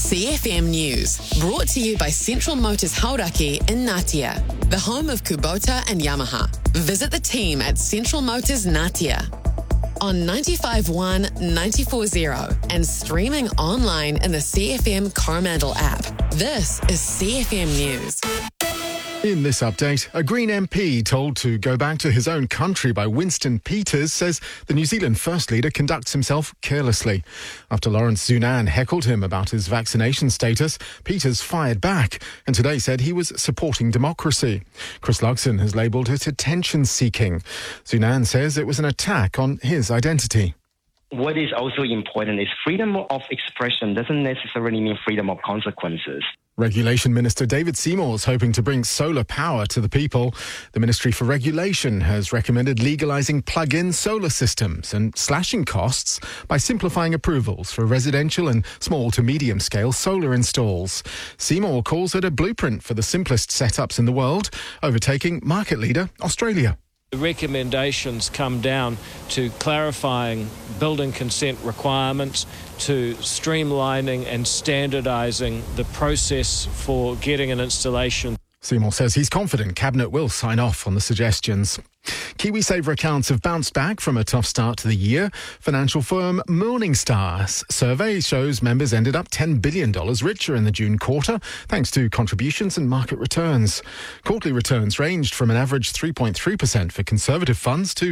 CFM News, brought to you by Central Motors Hauraki in Ngatea, the home of Kubota and Yamaha. Visit the team at Central Motors Ngatea on 95.1, 94.0 and streaming online in the CFM Coromandel app. This is CFM News. In this update, a Green MP told to go back to his own country by Winston Peters says the New Zealand First Leader conducts himself carelessly. After Lawrence Zunan heckled him about his vaccination status, Peters fired back and today said he was supporting democracy. Chris Luxon has labelled it attention-seeking. Zunan says it was an attack on his identity. What is also important is freedom of expression doesn't necessarily mean freedom of consequences. Regulation Minister David Seymour is hoping to bring solar power to the people. The Ministry for Regulation has recommended legalising plug-in solar systems and slashing costs by simplifying approvals for residential and small to medium-scale solar installs. Seymour calls it a blueprint for the simplest setups in the world, overtaking market leader Australia. The recommendations come down to clarifying building consent requirements, to streamlining and standardising the process for getting an installation. Seymour says he's confident Cabinet will sign off on the suggestions. KiwiSaver accounts have bounced back from a tough start to the year. Financial firm Morningstar's survey shows members ended up $10 billion richer in the June quarter, thanks to contributions and market returns. Quarterly returns ranged from an average 3.3% for conservative funds to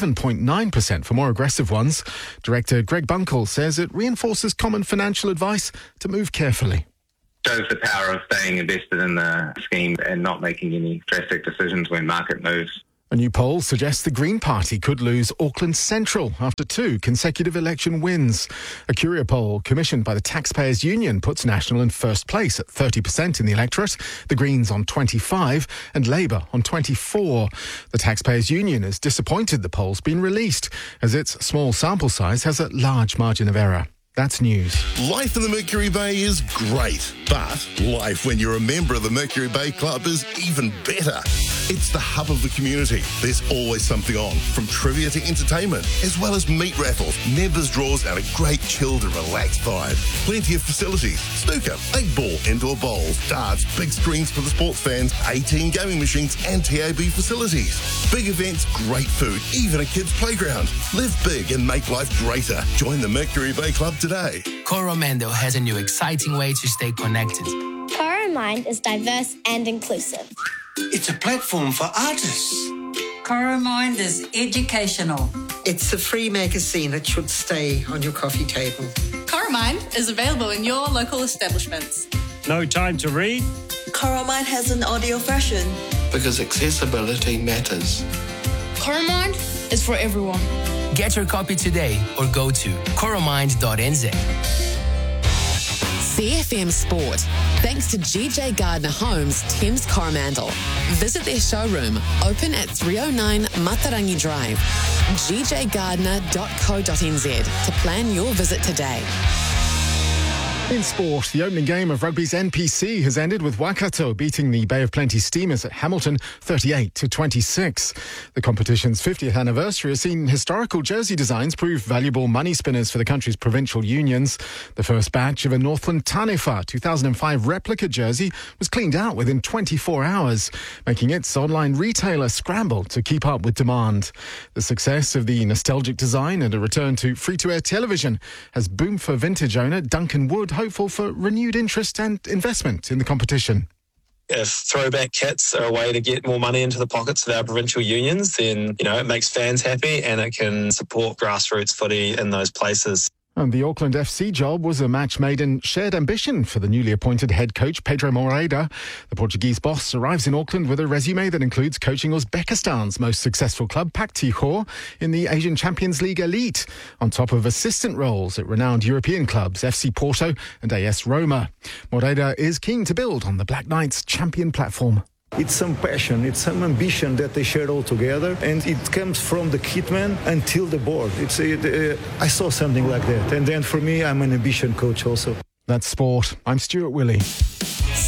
11.9% for more aggressive ones. Director Greg Bunkle says it reinforces common financial advice to move carefully. Shows the power of staying invested in the scheme and not making any drastic decisions when market moves. A new poll suggests the Green Party could lose Auckland Central after 2 consecutive election wins. A Curia poll commissioned by the Taxpayers Union puts National in first place at 30% in the electorate, the Greens on 25% and Labour on 24%. The Taxpayers Union is disappointed the poll's been released, as its small sample size has a large margin of error. That's news. Life in the Mercury Bay is great, but life when you're a member of the Mercury Bay Club is even better. It's the hub of the community. There's always something on, from trivia to entertainment, as well as meat raffles, members draws, and a great chilled and relaxed vibe. Plenty of facilities: snooker, 8-ball, indoor bowls, darts, big screens for the sports fans, 18 gaming machines, and TAB facilities. Big events, great food, even a kids' playground. Live big and make life greater. Join the Mercury Bay Club today. Coromandel has a new exciting way to stay connected. Coromind is diverse and inclusive. It's a platform for artists. Coromind is educational. It's a free magazine that should stay on your coffee table. Coromind is available in your local establishments. No time to read? Coromind has an audio version. Because accessibility matters. Coromind is for everyone. Get your copy today or go to coromind.nz. CFM Sport, thanks to GJ Gardner Homes, Thames Coromandel. Visit their showroom, open at 309 Matarangi Drive, gjgardner.co.nz to plan your visit today. In sport, the opening game of rugby's NPC has ended with Waikato beating the Bay of Plenty Steamers at Hamilton 38-26. The competition's 50th anniversary has seen historical jersey designs prove valuable money spinners for the country's provincial unions. The first batch of a Northland Tanefa 2005 replica jersey was cleaned out within 24 hours, making its online retailer scramble to keep up with demand. The success of the nostalgic design and a return to free-to-air television has boomed for vintage owner Duncan Wood, hopeful for renewed interest and investment in the competition. If throwback kits are a way to get more money into the pockets of our provincial unions, then, it makes fans happy and it can support grassroots footy in those places. And the Auckland FC job was a match made in shared ambition for the newly appointed head coach Pedro Moreira. The Portuguese boss arrives in Auckland with a resume that includes coaching Uzbekistan's most successful club, Pak Tihor, in the Asian Champions League elite, on top of assistant roles at renowned European clubs FC Porto and AS Roma. Moreira is keen to build on the Black Knights' champion platform. It's some passion, it's some ambition that they share all together, and it comes from the kitman until the board. I saw something like that, and then for me, I'm an ambition coach also. That's sport. I'm Stuart Willey.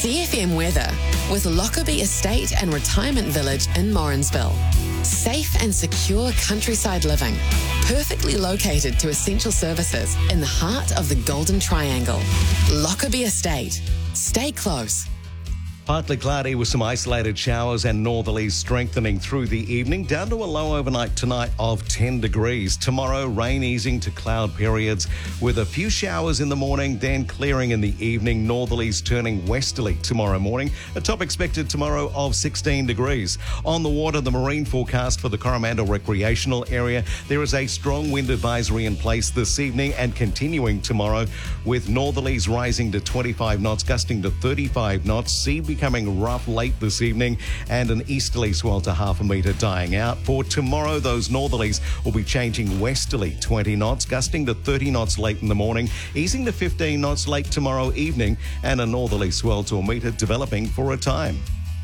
CFM weather with Lockerbie Estate and Retirement Village in Morrinsville. Safe and secure countryside living, perfectly located to essential services in the heart of the Golden Triangle. Lockerbie Estate. Stay close. Partly cloudy with some isolated showers and northerlies strengthening through the evening, down to a low overnight tonight of 10 degrees. Tomorrow, rain easing to cloud periods with a few showers in the morning, then clearing in the evening. Northerlies turning westerly tomorrow morning. A top expected tomorrow of 16 degrees. On the water, the marine forecast for the Coromandel recreational area. There is a strong wind advisory in place this evening and continuing tomorrow, with northerlies rising to 25 knots, gusting to 35 knots. Sea becoming rough late this evening, and an easterly swell to half a metre dying out. For tomorrow, those northerlies will be changing westerly 20 knots, gusting to 30 knots late in the morning, easing to 15 knots late tomorrow evening, and a northerly swell to a metre developing for a time.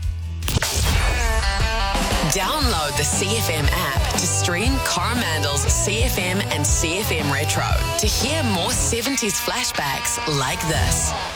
Download the CFM app to stream Coromandel's CFM and CFM Retro to hear more 70s flashbacks like this.